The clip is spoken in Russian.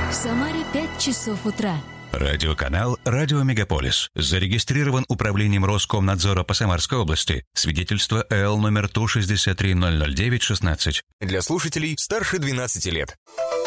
В Самаре 5 часов утра. Радиоканал «Радио Мегаполис». Зарегистрирован управлением Роскомнадзора по Самарской области. Свидетельство ЭЛ номер 163-009-16. Для слушателей старше 12 лет.